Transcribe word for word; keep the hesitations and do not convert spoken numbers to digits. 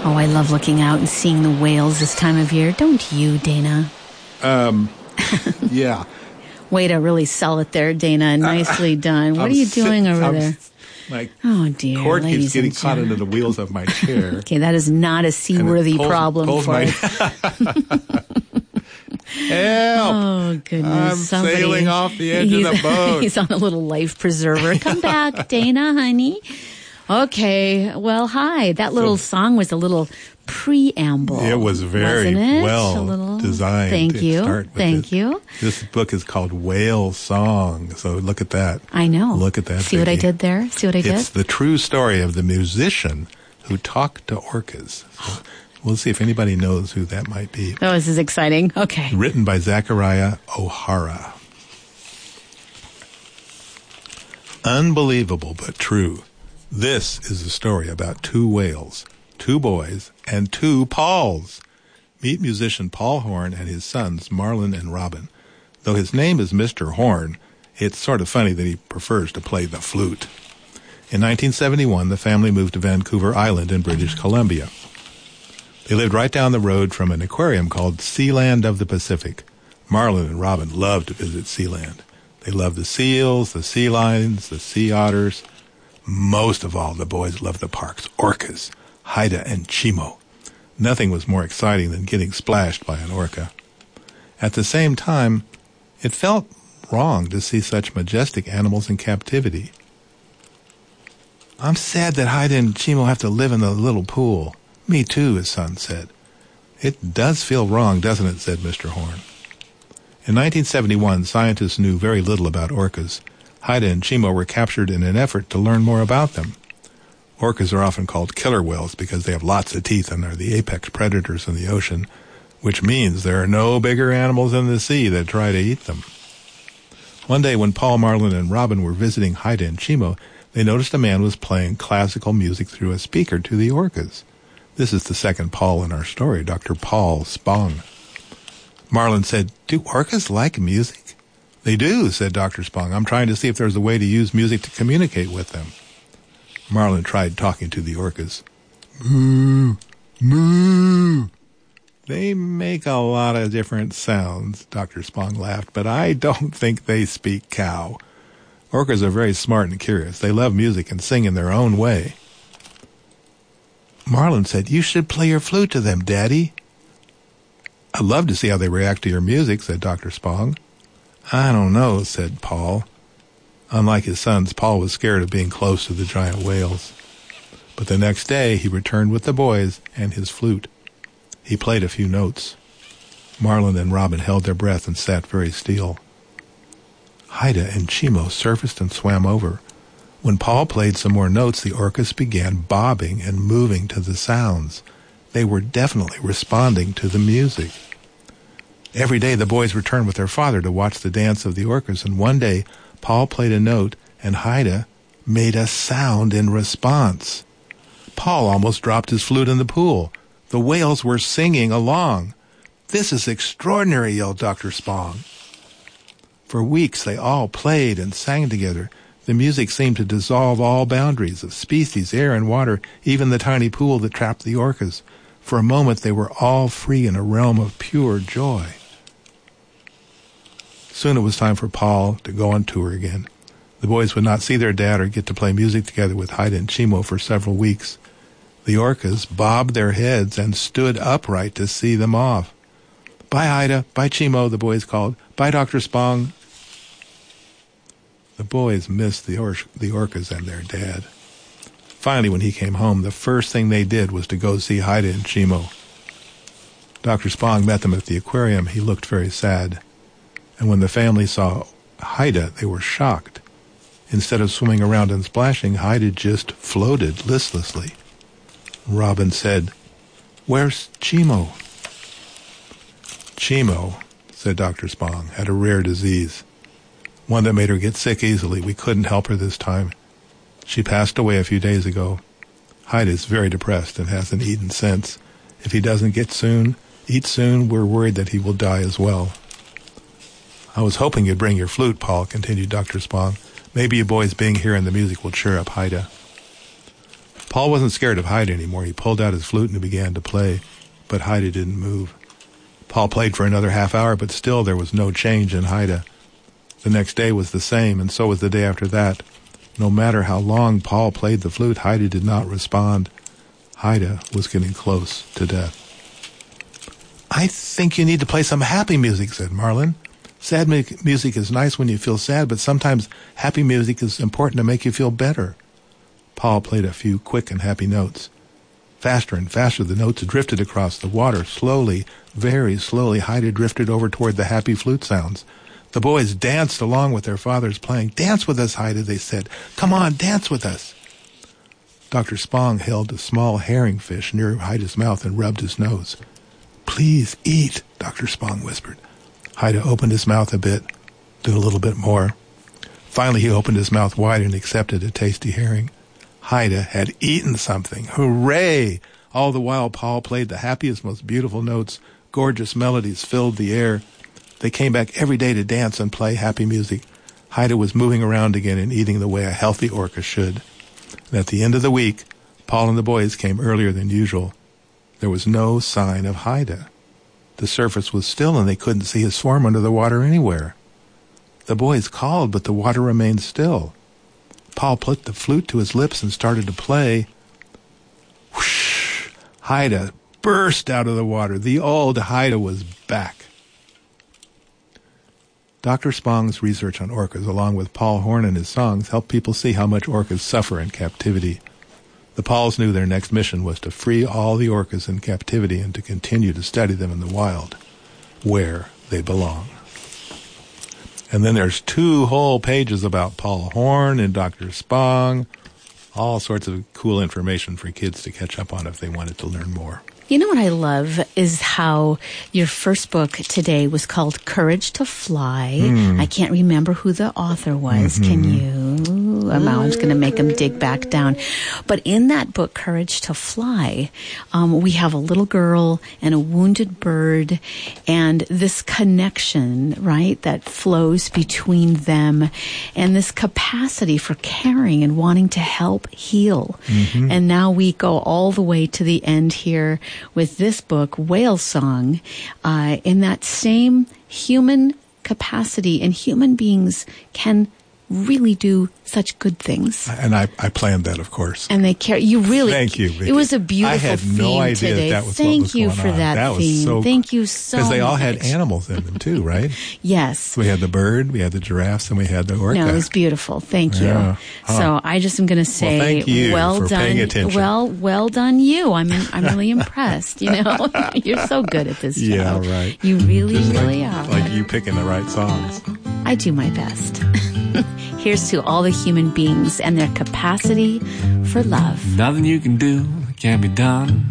Oh, I love looking out and seeing the whales this time of year. Don't you, Dana? Um, yeah. Way to really sell it there, Dana. Nicely done. What I'm are you doing sit- over I'm, there? My Oh, dear. cord keeps ladies getting and caught gentlemen. into the wheels of my chair. Okay, that is not a seaworthy pulls- problem pulls for my- us. Help! Oh, goodness. I'm Somebody, sailing off the edge of he's- the boat. He's on a little life preserver. Come back, Dana, honey. Okay. Well, hi. That little So- song was a little preamble. It was very wasn't it? well a little, designed. Thank to you. start with Thank this. you. This book is called Whale Song. So look at that. I know. Look at that. See what I Vicki. did there? See what I did? It's the true story of the musician who talked to orcas. So we'll see if anybody knows who that might be. Oh, this is exciting. Okay. Written by Zachariah O'Hara. Unbelievable but true. This is a story about two whales, two boys, and two Pauls. Meet musician Paul Horn and his sons Marlon and Robin. Though his name is Mister Horn, it's sort of funny that he prefers to play the flute. In nineteen seventy-one, the family moved to Vancouver Island in British Columbia. They lived right down the road from an aquarium called Sealand of the Pacific. Marlon and Robin loved to visit Sealand. They loved the seals, the sea lions, the sea otters. Most of all, the boys loved the park's orcas, Haida and Chimo. Nothing was more exciting than getting splashed by an orca. At the same time, it felt wrong to see such majestic animals in captivity. I'm sad that Haida and Chimo have to live in the little pool. Me too, his son said. It does feel wrong, doesn't it, said Mister Horn. In nineteen seventy-one, scientists knew very little about orcas. Haida and Chimo were captured in an effort to learn more about them. Orcas are often called killer whales because they have lots of teeth and are the apex predators in the ocean, which means there are no bigger animals in the sea that try to eat them. One day when Paul, Marlon, and Robin were visiting Haida and Chimo, they noticed a man was playing classical music through a speaker to the orcas. This is the second Paul in our story, Doctor Paul Spong. Marlon said, "Do orcas like music?" "They do," said Doctor Spong. "I'm trying to see if there's a way to use music to communicate with them." Marlon tried talking to the orcas. "Moo, moo." "They make a lot of different sounds," Doctor Spong laughed, "but I don't think they speak cow. Orcas are very smart and curious. They love music and sing in their own way." Marlon said, "You should play your flute to them, Daddy." "I'd love to see how they react to your music," said Doctor Spong. "I don't know," said Paul. Unlike his sons, Paul was scared of being close to the giant whales. But the next day, he returned with the boys and his flute. He played a few notes. Marlon and Robin held their breath and sat very still. Haida and Chimo surfaced and swam over. When Paul played some more notes, the orcas began bobbing and moving to the sounds. They were definitely responding to the music. Every day the boys returned with their father to watch the dance of the orcas, and one day Paul played a note and Haida made a sound in response. Paul almost dropped his flute in the pool. The whales were singing along. "This is extraordinary," yelled Doctor Spong. For weeks they all played and sang together. The music seemed to dissolve all boundaries of species, air, and water, even the tiny pool that trapped the orcas. For a moment they were all free in a realm of pure joy. Soon it was time for Paul to go on tour again. The boys would not see their dad or get to play music together with Haida and Chimo for several weeks. The orcas bobbed their heads and stood upright to see them off. "Bye, Haida. Bye, Chimo," the boys called. "Bye, Doctor Spong." The boys missed the, or- the orcas and their dad. Finally, when he came home, the first thing they did was to go see Haida and Chimo. Doctor Spong met them at the aquarium. He looked very sad. And when the family saw Haida, they were shocked. Instead of swimming around and splashing, Haida just floated listlessly. Robin said, "Where's Chimo?" "Chimo," said Doctor Spong, "had a rare disease. One that made her get sick easily. We couldn't help her this time. She passed away a few days ago. Haida is very depressed and hasn't eaten since. If he doesn't get soon, eat soon, we're worried that he will die as well." "I was hoping you'd bring your flute, Paul," continued Doctor Spong. "Maybe you boys being here and the music will cheer up Haida." Paul wasn't scared of Haida anymore. He pulled out his flute and began to play, but Haida didn't move. Paul played for another half hour, but still there was no change in Haida. The next day was the same, and so was the day after that. No matter how long Paul played the flute, Haida did not respond. Haida was getting close to death. I think you need to play some happy music, said Marlin. Sad mu- music is nice when you feel sad, but sometimes happy music is important to make you feel better. Paul played a few quick and happy notes. Faster and faster the notes drifted across the water. Slowly, very slowly, Haida drifted over toward the happy flute sounds. The boys danced along with their father's playing. Dance with us, Haida, they said. Come on, dance with us. Doctor Spong held a small herring fish near Haida's mouth and rubbed his nose. Please eat, Doctor Spong whispered. Haida opened his mouth a bit, then a little bit more. Finally, he opened his mouth wide and accepted a tasty herring. Haida had eaten something. Hooray! All the while, Paul played the happiest, most beautiful notes. Gorgeous melodies filled the air. They came back every day to dance and play happy music. Haida was moving around again and eating the way a healthy orca should. And at the end of the week, Paul and the boys came earlier than usual. There was no sign of Haida. The surface was still and they couldn't see his form under the water anywhere. The boys called, but the water remained still. Paul put the flute to his lips and started to play. Whoosh! Haida burst out of the water. The old Haida was back. Doctor Spong's research on orcas, along with Paul Horn and his songs, helped people see how much orcas suffer in captivity. The Pauls knew their next mission was to free all the orcas in captivity and to continue to study them in the wild, where they belong. And then there's two whole pages about Paul Horn and Doctor Spong, all sorts of cool information for kids to catch up on if they wanted to learn more. You know what I love is how your first book today was called Courage to Fly. Mm. I can't remember who the author was. Mm-hmm. Can you? Oh, now I'm just going to make him dig back down. But in that book, Courage to Fly, um, we have a little girl and a wounded bird and this connection, right, that flows between them and this capacity for caring and wanting to help heal. Mm-hmm. And now we go all the way to the end here with this book, Whale Song, uh, in that same human capacity, and human beings can really do such good things. And I, I planned that, of course. And they care. You really. Thank you, Vicki. It was a beautiful theme I had theme no idea today. that, that was Thank what was you going for on. that, that theme. Was so Thank you so much. Because they all had animals in them too, right? Yes. So we had the bird, we had the giraffes, and we had the orca. No, it was beautiful. Thank you. Yeah. Huh. So I just am going to say, well, thank you well for done. Paying attention. Well, well done, you. I'm I'm really impressed. You know, you're so good at this job. Yeah, right. You really, just really like, are. Like you picking the right songs. I do my best. Here's to all the human beings and their capacity for love. Nothing you can do can be done.